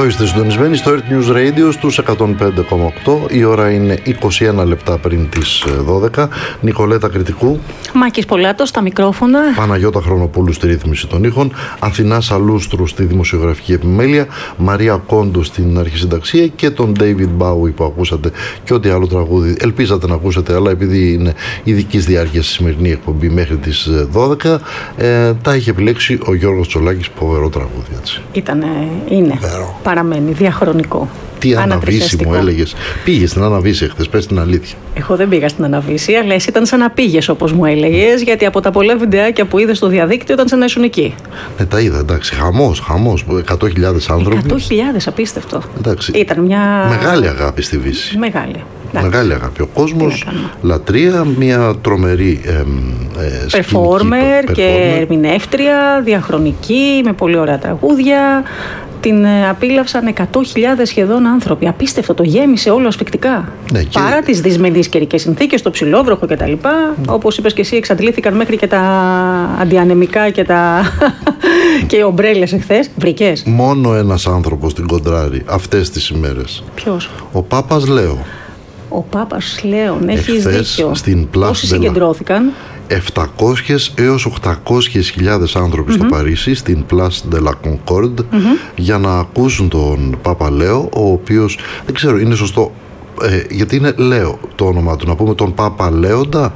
Εδώ είστε συντονισμένοι στο Earth News Radio στους 105,8. Η ώρα είναι 21 λεπτά πριν τις 12. Νικολέτα Κρητικού. Μάκης Πολάτος στα μικρόφωνα. Παναγιώτα Χρονοπούλου στη ρύθμιση των ήχων. Αθηνά Σαλούστρου στη δημοσιογραφική επιμέλεια. Μαρία Κόντου στην αρχισυνταξία και τον David Bowie που ακούσατε και ό,τι άλλο τραγούδι ελπίζατε να ακούσετε, αλλά επειδή είναι ειδικής διάρκειας η σημερινή εκπομπή μέχρι τις 12, τα είχε επιλέξει ο Γιώργος Τσολάκης. Φοβερό τραγούδι, έτσι. Είναι. Παραμένει διαχρονικό. Τι Αναβίση μου έλεγες. Πήγες στην Αναβίση χθες, πες την αλήθεια. Εγώ δεν πήγα στην Αναβίση, αλλά εσύ ήταν σαν να πήγες, όπως μου έλεγες, γιατί από τα πολλά βιντεάκια που είδες στο διαδίκτυο ήταν σαν να ήσουν εκεί. Ναι, τα είδα, εντάξει. Χαμός. 100.000 άνθρωποι. 100.000, απίστευτο. Εντάξει. Ήταν μια μεγάλη αγάπη στη Βύση. Μεγάλη αγάπη. Ο κόσμος, λατρεία, μια τρομερή performer και ερμηνεύτρια, διαχρονική, με πολύ ωραία τραγούδια. Την απίλαυσαν 100.000 σχεδόν άνθρωποι. Απίστευτο, το γέμισε όλο ασφυκτικά. Ναι, παρά τις δυσμενείς καιρικές συνθήκες, το ψηλόβροχο κτλ. Όπως είπες και εσύ, εξαντλήθηκαν μέχρι και τα αντιανεμικά και οι ομπρέλες εχθές. Βρικές. Μόνο ένας άνθρωπος την κοντράρει αυτές τις ημέρες. Ποιος? Ο Πάπας Λέο. Ο Πάπας Λέων, έχεις δίκιο. Πόσοι συγκεντρώθηκαν? 700 έως 800.000 άνθρωποι στο Παρίσι, στην Place de la Concorde, για να ακούσουν τον Πάπα Λέο, ο οποίος, δεν ξέρω, είναι σωστό, γιατί είναι Λέο το όνομα του, να πούμε τον Πάπα Λέοντα,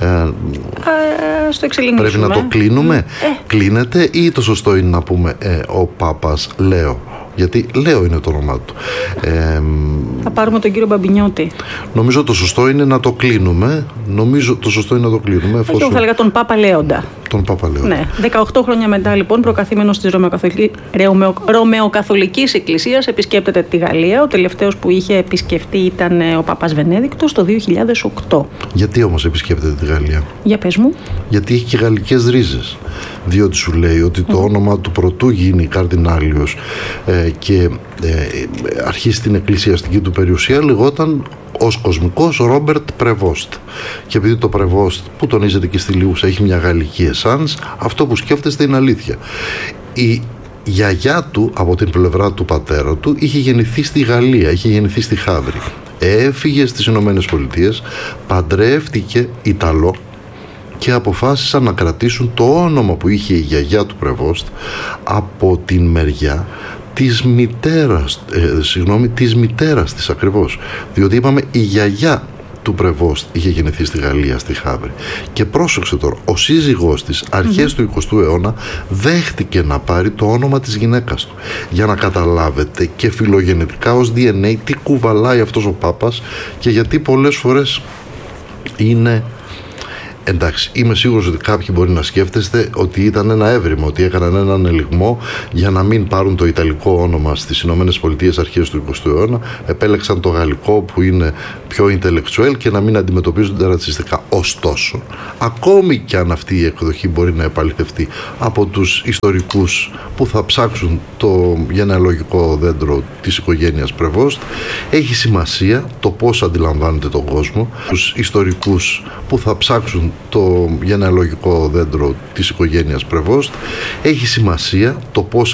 στο εξελινήσουμε. Πρέπει να το κλείνουμε, κλείνεται, ή το σωστό είναι να πούμε ο Πάπας Λέο? Γιατί Λέο είναι το όνομά του. Θα πάρουμε τον κύριο Μπαμπινιώτη. Νομίζω το σωστό είναι να το κλείνουμε. Εγώ θα έλεγα τον Πάπα Λέοντα. Τον Πάπα Λέοντα. Ναι. 18 χρόνια μετά, λοιπόν, προκαθήμενος της Ρωμαιοκαθολικής Εκκλησίας, επισκέπτεται τη Γαλλία. Ο τελευταίος που είχε επισκεφτεί ήταν ο Πάπας Βενέδικτος το 2008. Γιατί όμως επισκέπτεται τη Γαλλία? Για πες μου. Γιατί έχει και γαλλικές ρίζες. Διότι σου λέει ότι το όνομα του πρωτού γίνει καρδινάλιος και αρχίσει την εκκλησιαστική του περιουσία λεγόταν ως κοσμικός Ρόμπερτ Πρεβόστ. Και επειδή το Πρεβόστ που τονίζεται και στη Λιούσα έχει μια γαλλική εσάνς, αυτό που σκέφτεστε είναι αλήθεια. Η γιαγιά του από την πλευρά του πατέρα του είχε γεννηθεί στη Γαλλία, είχε γεννηθεί στη Χαύρη. Έφυγε στις Ηνωμένες Πολιτείες, παντρεύτηκε Ιταλό και αποφάσισαν να κρατήσουν το όνομα που είχε η γιαγιά του Πρεβόστ από την μεριά της μητέρας της ακριβώς. Διότι είπαμε η γιαγιά του Πρεβόστ είχε γεννηθεί στη Γαλλία, στη Χαύρη. Και πρόσεξε τώρα, ο σύζυγός της αρχές του 20ου αιώνα δέχτηκε να πάρει το όνομα της γυναίκας του. Για να καταλάβετε και φιλογενετικά ως DNA τι κουβαλάει αυτός ο Πάπας και γιατί πολλές φορές είναι... Εντάξει, είμαι σίγουρος ότι κάποιοι μπορεί να σκέφτεστε ότι ήταν ένα έβριμα, ότι έκαναν έναν ελιγμό για να μην πάρουν το ιταλικό όνομα στις Ηνωμένες Πολιτείες αρχές του 20ου αιώνα, επέλεξαν το γαλλικό που είναι πιο intellectual και να μην αντιμετωπίζονται ρατσιστικά. Ωστόσο, ακόμη και αν αυτή η εκδοχή μπορεί να επαληθευτεί από τους ιστορικούς που θα ψάξουν το γενεαλογικό δέντρο της οικογένειας Πρεβόστ, έχει σημασία το πώς αντιλαμβάνεται τον κόσμο. Τους ιστορικούς που θα ψάξουν το γενεαλογικό δέντρο της οικογένειας Πρεβόστ, έχει σημασία το πώς